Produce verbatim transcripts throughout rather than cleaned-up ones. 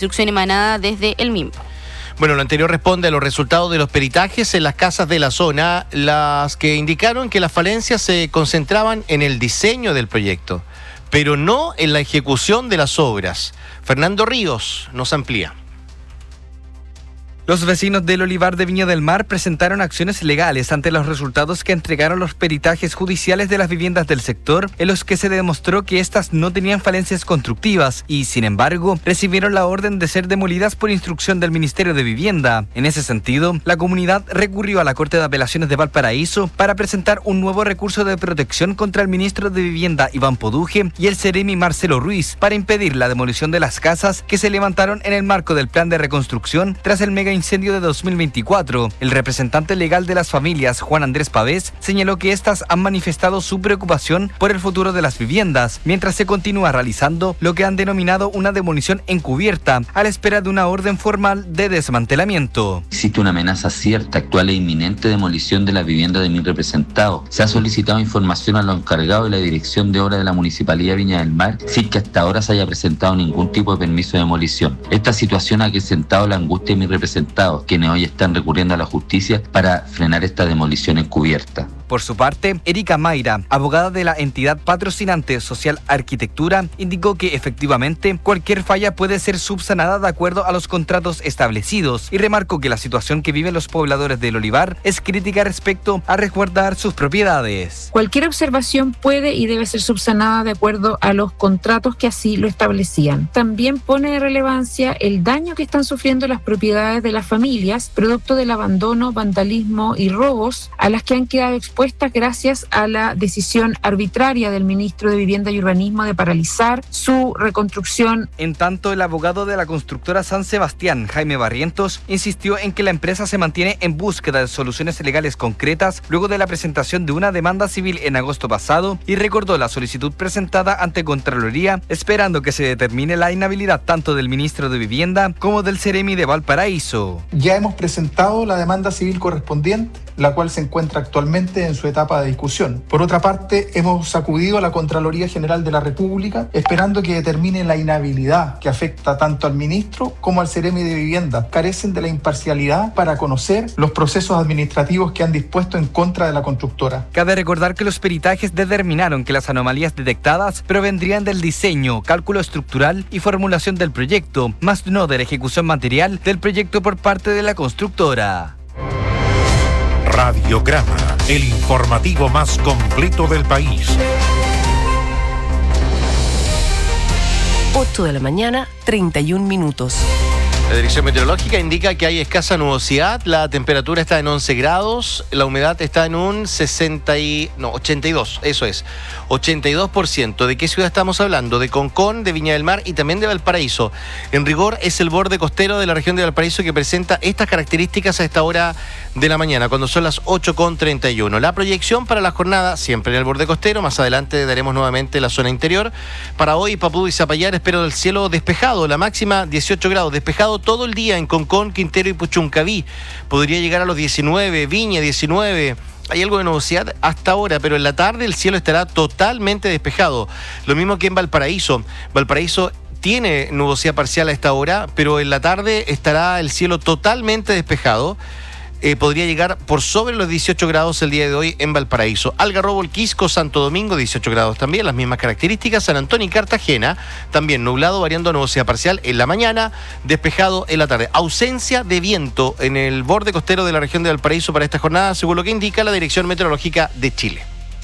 instrucción emanada desde el M I M P. Bueno, lo anterior responde a los resultados de los peritajes en las casas de la zona, las que indicaron que las falencias se concentraban en el diseño del proyecto, pero no en la ejecución de las obras. Fernando Ríos nos amplía. Los vecinos del Olivar de Viña del Mar presentaron acciones legales ante los resultados que entregaron los peritajes judiciales de las viviendas del sector, en los que se demostró que éstas no tenían falencias constructivas y, sin embargo, recibieron la orden de ser demolidas por instrucción del Ministerio de Vivienda. En ese sentido, la comunidad recurrió a la Corte de Apelaciones de Valparaíso para presentar un nuevo recurso de protección contra el ministro de Vivienda, Iván Poduje, y el Seremi Marcelo Ruiz, para impedir la demolición de las casas que se levantaron en el marco del plan de reconstrucción tras el mega incendio de dos mil veinticuatro. El representante legal de las familias, Juan Andrés Pavés, señaló que éstas han manifestado su preocupación por el futuro de las viviendas, mientras se continúa realizando lo que han denominado una demolición encubierta, a la espera de una orden formal de desmantelamiento. Existe una amenaza cierta, actual e inminente demolición de la vivienda de mi representado. Se ha solicitado información a los encargados de la Dirección de Obras de la Municipalidad de Viña del Mar, sin que hasta ahora se haya presentado ningún tipo de permiso de demolición. Esta situación ha acrecentado la angustia de mis representados, quienes hoy están recurriendo a la justicia para frenar esta demolición encubierta. Por su parte, Erika Mayra, abogada de la entidad patrocinante Social Arquitectura, indicó que efectivamente cualquier falla puede ser subsanada de acuerdo a los contratos establecidos y remarcó que la situación que viven los pobladores del Olivar es crítica respecto a resguardar sus propiedades. Cualquier observación puede y debe ser subsanada de acuerdo a los contratos que así lo establecían. También pone de relevancia el daño que están sufriendo las propiedades de las familias, producto del abandono, vandalismo y robos a las que han quedado expuestas gracias a la decisión arbitraria del ministro de Vivienda y Urbanismo de paralizar su reconstrucción. En tanto, el abogado de la constructora San Sebastián, Jaime Barrientos, insistió en que la empresa se mantiene en búsqueda de soluciones legales concretas luego de la presentación de una demanda civil en agosto pasado y recordó la solicitud presentada ante Contraloría, esperando que se determine la inhabilidad tanto del ministro de Vivienda como del Seremi de Valparaíso. Ya hemos presentado la demanda civil correspondiente, la cual se encuentra actualmente en su etapa de discusión. Por otra parte, hemos acudido a la Contraloría General de la República esperando que determine la inhabilidad que afecta tanto al ministro como al Seremi de Vivienda. Carecen de la imparcialidad para conocer los procesos administrativos que han dispuesto en contra de la constructora. Cabe recordar que los peritajes determinaron que las anomalías detectadas provendrían del diseño, cálculo estructural y formulación del proyecto, más no de la ejecución material del proyecto por parte de la constructora. Radiograma, el informativo más completo del país. ocho de la mañana, treinta y un minutos. La Dirección Meteorológica indica que hay escasa nubosidad, la temperatura está en once grados, la humedad está en un sesenta y, no, ochenta y dos, eso es, ochenta y dos por ciento. ¿De qué ciudad estamos hablando? De Concón, de Viña del Mar y también de Valparaíso. En rigor es el borde costero de la región de Valparaíso que presenta estas características a esta hora de la mañana, cuando son las ocho con treinta y uno. La proyección para la jornada, siempre en el borde costero, más adelante daremos nuevamente la zona interior. Para hoy, Papú y Zapallar, espero el cielo despejado, la máxima dieciocho grados, despejado todo el día en Concón, Quintero y Puchuncaví. Podría llegar a los diecinueve, Viña diecinueve. Hay algo de nubosidad hasta ahora, pero en la tarde el cielo estará totalmente despejado. Lo mismo que en Valparaíso. Valparaíso tiene nubosidad parcial a esta hora, pero en la tarde estará el cielo totalmente despejado. Eh, podría llegar por sobre los dieciocho grados el día de hoy en Valparaíso. Algarrobo, El Quisco, Santo Domingo, dieciocho grados también, las mismas características. San Antonio y Cartagena, también nublado, variando a nubosidad parcial en la mañana, despejado en la tarde. Ausencia de viento en el borde costero de la región de Valparaíso para esta jornada, según lo que indica la Dirección Meteorológica de Chile.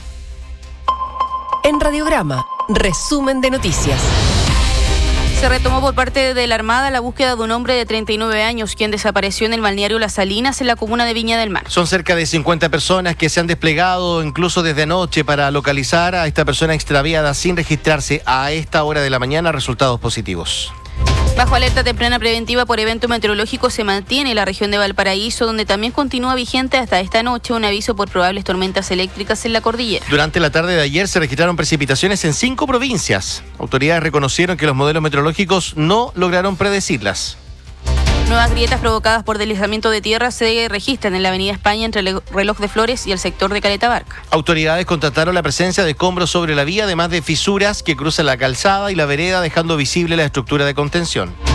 En Radiograma, resumen de noticias. Se retomó por parte de la Armada la búsqueda de un hombre de treinta y nueve años, quien desapareció en el balneario Las Salinas, en la comuna de Viña del Mar. Son cerca de cincuenta personas que se han desplegado incluso desde anoche para localizar a esta persona extraviada sin registrarse a esta hora de la mañana resultados positivos. Bajo alerta temprana preventiva por evento meteorológico se mantiene la región de Valparaíso, donde también continúa vigente hasta esta noche un aviso por probables tormentas eléctricas en la cordillera. Durante la tarde de ayer se registraron precipitaciones en cinco provincias. Autoridades reconocieron que los modelos meteorológicos no lograron predecirlas. Nuevas grietas provocadas por deslizamiento de tierra se registran en la avenida España entre el Reloj de Flores y el sector de Caleta Barca. Autoridades constataron la presencia de escombros sobre la vía, además de fisuras que cruzan la calzada y la vereda, dejando visible la estructura de contención.